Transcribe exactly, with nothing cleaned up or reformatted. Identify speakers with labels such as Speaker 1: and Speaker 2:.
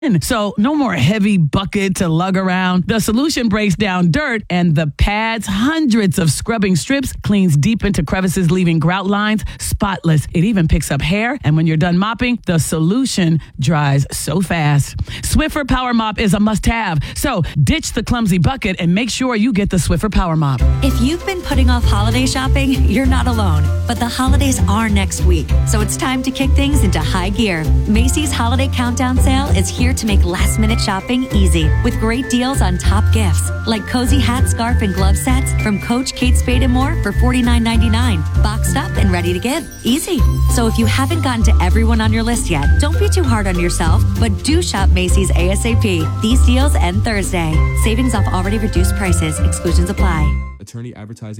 Speaker 1: So no more heavy bucket to lug around. The solution breaks down dirt, and the pads hundreds of scrubbing strips, cleans deep into crevices, leaving grout lines spotless. It even picks up hair, and when you're done mopping, the solution dries so fast. Swiffer Power Mop is a must-have. So ditch the clumsy bucket and make sure you get the Swiffer Power Mop.
Speaker 2: If you've been putting off holiday shopping, you're not alone. But the holidays are next week, so it's time to kick things into high gear. Macy's Holiday Countdown Sale is here to make last-minute shopping easy with great deals on top gifts like cozy hat, scarf, and glove sets from Coach, Kate Spade, and more for forty-nine ninety-nine, boxed up and ready to give. Easy. So if you haven't gotten to everyone on your list yet, don't be too hard on yourself, but do shop Macy's ASAP. These deals end Thursday. Savings off already reduced prices. Exclusions apply.
Speaker 3: Attorney advertising